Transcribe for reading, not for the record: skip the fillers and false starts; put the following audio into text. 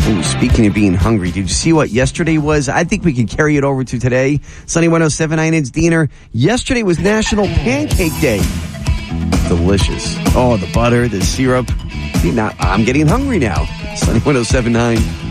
Ooh, speaking of being hungry, did you see what yesterday was? I think we can carry it over to today. Sunny 107.9, it's Diener. Yesterday was National Pancake Day. Delicious. Oh, the butter, the syrup. See, now I'm getting hungry now. Sunny 107.9.